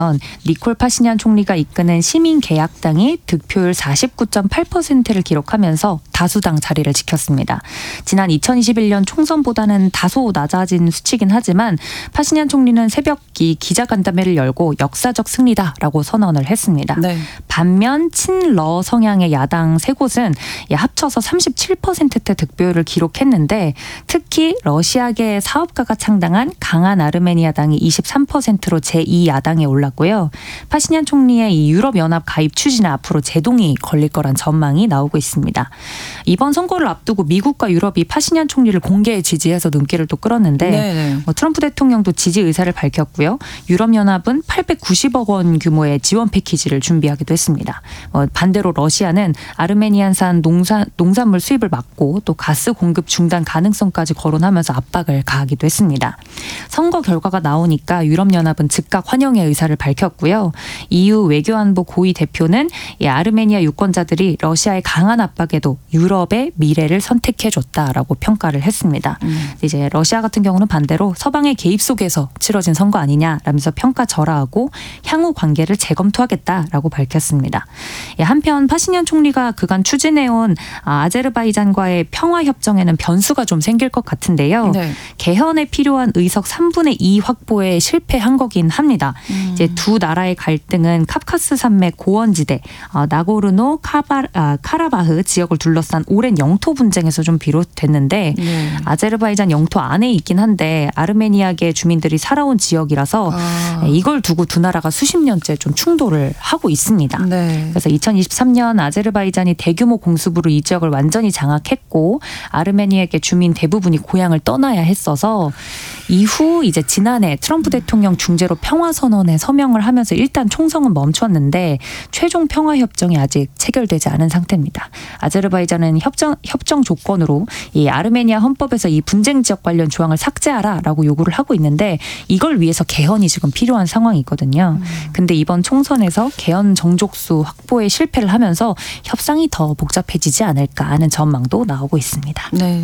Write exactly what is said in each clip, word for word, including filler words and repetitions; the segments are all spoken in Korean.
니콜 파시냔 총리가 이끄는 시민개혁당이 득표율 사십구 점 팔 퍼센트를 기록하면서 다수당 자리를 지켰습니다. 지난 이천이십일 년 총선보다는 다소 낮아진 수치긴 하지만 파시냔 총리는 새벽 이 기자간담회를 열고 역사적 승리다라고 선언을 했습니다. 네. 반면 친러 성향의 야당 세 곳은 합쳐서 삼십칠 퍼센트대 득표율을 기록했는데 특히 러시아계 사업가가 창당한 강한 아르메니아당이 이십삼 퍼센트로 제이 야당에 올랐고요. 파시냔 총리의 이 유럽연합 가입 추진에 앞으로 제동이 걸릴 거란 전망이 나오고 있습니다. 이번 선거를 앞두고 미국과 유럽이 파시냔 총리를 공개 지지해서 눈길을 또 끌었는데 뭐 트럼프 대통령도 지지 의사를 밝혔고요. 유럽연합은 팔백구십억 원 규모의 지원 패키지를 준비하기도 했습니다. 뭐 반대로 러시아는 아르메니안산 농산, 농산물 수입을 막고 또 가스 공급 중단 가능성까지 거론하면서 압박을 가하기도 했습니다. 선거 결과가 나오니까 유럽연합은 즉각 환영의 의사를 밝혔고요. 이유 외교안보 고위 대표는 이 아르메니아 유권자들이 러시아의 강한 압박에도 유럽의 미래를 선택해줬다라고 평가를 했습니다. 음. 이제 러시아 같은 경우는 반대로 서방의 개입 속에서 치러진 선거 아니냐라면서 평가 절하하고 향후 관계를 재검토하겠다라고 밝혔습니다. 한편 파시냔 총리가 그간 추진해온 아제르바이잔과의 평화협정에는 변수가 좀 생길 것 같은데요. 네. 개헌에 필요한 의석 삼분의 이 확보에 실패한 거긴 합니다. 음. 이제 두 나라의 갈등은 카프카스 산맥 고원지대, 어, 나고르노 카바, 아, 카라바흐 지역을 둘러싼 오랜 영토 분쟁에서 좀 비롯됐는데 네. 아제르바이잔 영토 안에 있긴 한데 아르메니아계 주민들이 살아온 지역이라서 아. 이걸 두고 두 나라가 수십 년째 좀 충돌을 하고 있습니다. 네. 그래서 이천이십삼 년 아제르바이잔이 대규모 공습으로 이 지역을 완전히 장악했고 아르메니아계 주민 대부분이 고향을 떠나야 했어서 이후 이제 지난해 트럼프 대통령 중재로 평화선언에 서명을 하면서 일단 총성은 멈췄는데 최종 평화협정이 아직 체결되지 않은 상태입니다. 아제르바이잔은 협정, 협정 조건으로 이 아르메니아 헌법에서 이 분쟁 지역 관련 조항을 삭제하라라고 요구를 하고 있는데 이걸 위해서 개헌이 지금 필요한 상황이거든요. 음. 근데 이번 총선에서 개헌 정족수 확보에 실패를 하면서 협상이 더 복잡해지지 않을까 하는 전망도 나오고 있습니다. 네.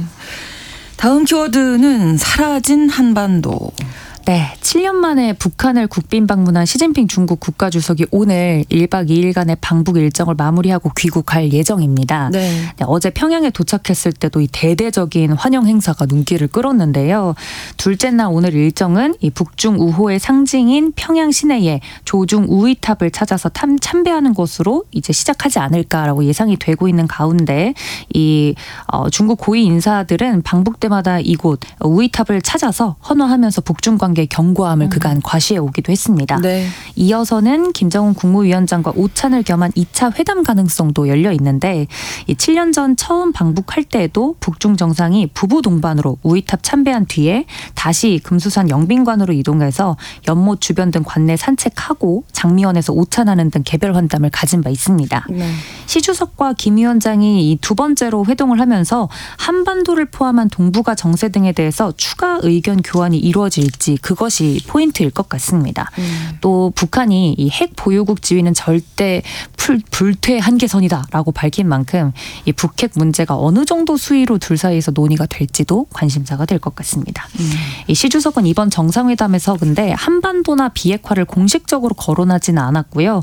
다음 키워드는 사라진 한반도. 네, 칠 년 만에 북한을 국빈 방문한 시진핑 중국 국가주석이 오늘 일 박 이 일간의 방북 일정을 마무리하고 귀국할 예정입니다. 네. 네, 어제 평양에 도착했을 때도 이 대대적인 환영 행사가 눈길을 끌었는데요. 둘째 날 오늘 일정은 이 북중 우호의 상징인 평양 시내에 조중 우이탑을 찾아서 탐, 참배하는 것으로 이제 시작하지 않을까라고 예상이 되고 있는 가운데 이 어, 중국 고위 인사들은 방북 때마다 이곳 우이탑을 찾아서 헌화하면서 북중 관계 경고함을 그간 과시해 오기도 했습니다. 네. 이어서는 김정은 국무위원장과 오찬을 겸한 이 차 회담 가능성도 열려 있는데 이 칠 년 전 처음 방북할 때에도 북중 정상이 부부 동반으로 우이탑 참배한 뒤에 다시 금수산 영빈관으로 이동해서 연못 주변 등 관내 산책하고 장미원에서 오찬하는 등 개별 환담을 가진 바 있습니다. 네. 시 주석과 김 위원장이 이 두 번째로 회동을 하면서 한반도를 포함한 동북아 정세 등에 대해서 추가 의견 교환이 이루어질지 그것이 포인트일 것 같습니다. 음. 또 북한이 이 핵 보유국 지위는 절대 불, 불퇴 한계선이다라고 밝힌 만큼 이 북핵 문제가 어느 정도 수위로 둘 사이에서 논의가 될지도 관심사가 될 것 같습니다. 음. 이 시 주석은 이번 정상회담에서 근데 한반도나 비핵화를 공식적으로 거론하지는 않았고요.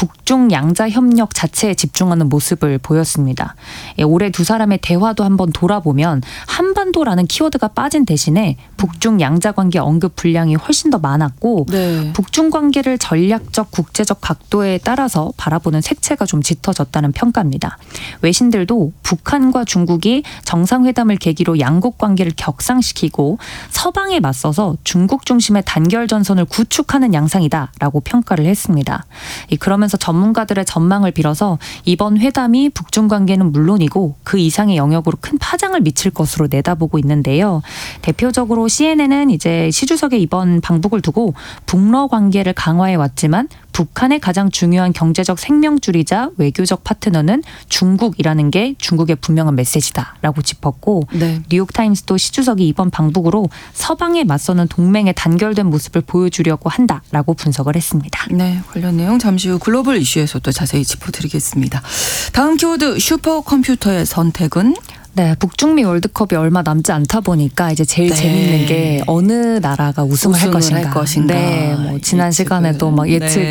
북중 양자 협력 자체에 집중하는 모습을 보였습니다. 예, 올해 두 사람의 대화도 한번 돌아보면 한반도라는 키워드가 빠진 대신에 북중 양자 관계 언급 분량이 훨씬 더 많았고 네. 북중 관계를 전략적 국제적 각도에 따라서 바라보는 색채가 좀 짙어졌다는 평가입니다. 외신들도 북한과 중국이 정상회담을 계기로 양국 관계를 격상시키고 서방에 맞서서 중국 중심의 단결 전선을 구축하는 양상이다라고 평가를 했습니다. 그러면서 전문가들의 전망을 빌어서 이번 회담이 북중 관계는 물론이고 그 이상의 영역으로 큰 파장을 미칠 것으로 내다보고 있는데요. 대표적으로 씨엔엔은 이제 시 주석의 이번 방북을 두고 북러 관계를 강화해 왔지만 북한의 가장 중요한 경제적 생명줄이자 외교적 파트너는 중국이라는 게 중국의 분명한 메시지다라고 짚었고 네. 뉴욕타임스도 시 주석이 이번 방북으로 서방에 맞서는 동맹의 단결된 모습을 보여주려고 한다라고 분석을 했습니다. 네, 관련 내용 잠시 후 글로벌 이슈에서 또 자세히 짚어드리겠습니다. 다음 키워드 슈퍼컴퓨터의 선택은? 네, 북중미 월드컵이 얼마 남지 않다 보니까 이제 제일 네. 재밌는 게 어느 나라가 우승을 할 우승을 것인가. 할 것인가. 네, 뭐 지난 예측을. 시간에도 막 예측 네.